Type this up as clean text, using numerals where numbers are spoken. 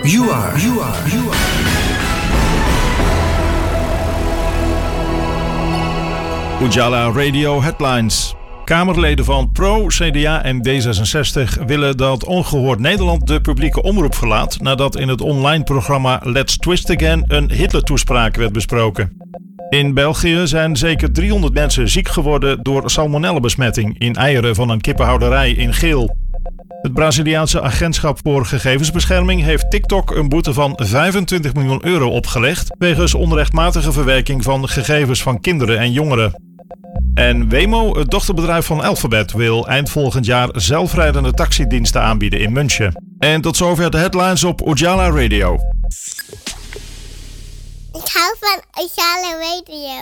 You are. Ujala Radio Headlines. Kamerleden van PRO, CDA en D66 willen dat Ongehoord Nederland de publieke omroep verlaat nadat in het online programma Let's Twist Again een Hitler-toespraak werd besproken. In België zijn zeker 300 mensen ziek geworden door salmonella-besmetting in eieren van een kippenhouderij in Geel. Het Braziliaanse Agentschap voor Gegevensbescherming heeft TikTok een boete van €25 miljoen opgelegd wegens onrechtmatige verwerking van gegevens van kinderen en jongeren. En Waymo, het dochterbedrijf van Alphabet, wil eind volgend jaar zelfrijdende taxidiensten aanbieden in München. En tot zover de headlines op Ujala Radio. Ik hou van Ujala Radio.